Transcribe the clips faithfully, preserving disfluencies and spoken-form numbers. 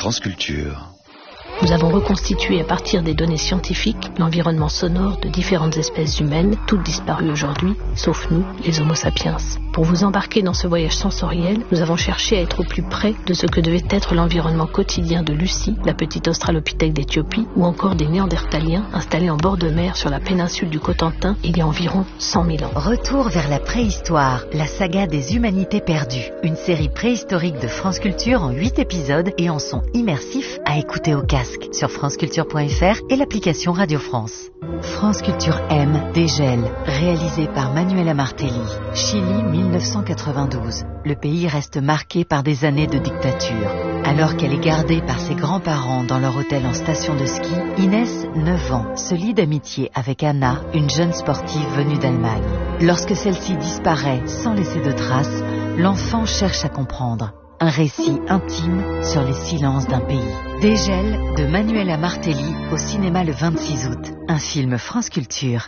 France Culture. Nous avons reconstitué à partir des données scientifiques l'environnement sonore de différentes espèces humaines, toutes disparues aujourd'hui, sauf nous, les Homo sapiens. Pour vous embarquer dans ce voyage sensoriel, nous avons cherché à être au plus près de ce que devait être l'environnement quotidien de Lucie, la petite australopithèque d'Éthiopie, ou encore des Néandertaliens installés en bord de mer sur la péninsule du Cotentin il y a environ cent mille ans. Retour vers la préhistoire, la saga des humanités perdues. Une série préhistorique de France Culture en huit épisodes et en son immersif à écouter au casque sur franceculture point f r et l'application Radio France. France Culture M, Dégel, réalisé par Manuela Martelly. Chili mille neuf cent quatre-vingt-douze. Le pays reste marqué par des années de dictature. Alors qu'elle est gardée par ses grands-parents dans leur hôtel en station de ski, Inès, neuf ans, se lie d'amitié avec Anna, une jeune sportive venue d'Allemagne. Lorsque celle-ci disparaît sans laisser de traces, l'enfant cherche à comprendre. Un récit intime sur les silences d'un pays. Dégel de Manuela Martelly au cinéma le vingt-six août. Un film France Culture.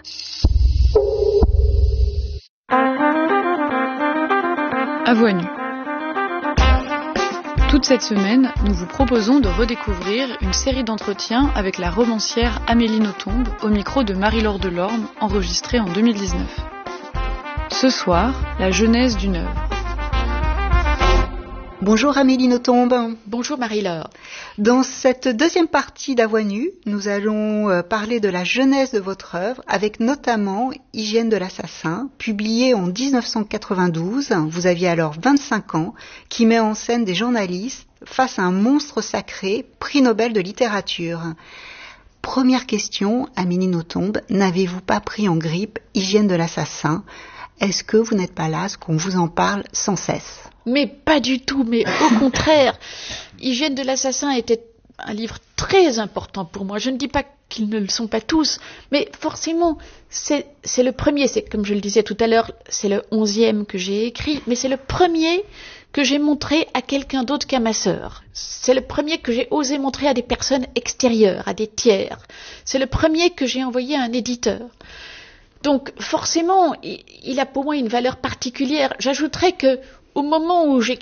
À voix nue. Toute cette semaine, nous vous proposons de redécouvrir une série d'entretiens avec la romancière Amélie Nothomb au micro de Marie-Laure Delorme, enregistrée en deux mille dix-neuf. Ce soir, la genèse d'une œuvre. Bonjour Amélie Nothomb. Bonjour Marie-Laure. Dans cette deuxième partie d'À voix nue, nous allons parler de la genèse de votre œuvre, avec notamment Hygiène de l'assassin, publié en dix-neuf cent quatre-vingt-douze, vous aviez alors vingt-cinq ans, qui met en scène des journalistes face à un monstre sacré, prix Nobel de littérature. Première question, Amélie Nothomb, n'avez-vous pas pris en grippe Hygiène de l'assassin ? Est-ce que vous n'êtes pas là, est-ce qu'on vous en parle sans cesse ? Mais pas du tout, mais au contraire. Hygiène de l'assassin était un livre très important pour moi. Je ne dis pas qu'ils ne le sont pas tous, mais forcément, c'est, c'est le premier, c'est comme je le disais tout à l'heure, c'est le onzième que j'ai écrit, mais c'est le premier que j'ai montré à quelqu'un d'autre qu'à ma sœur. C'est le premier que j'ai osé montrer à des personnes extérieures, à des tiers. C'est le premier que j'ai envoyé à un éditeur. Donc forcément, il a pour moi une valeur particulière. J'ajouterais que au moment où j'ai,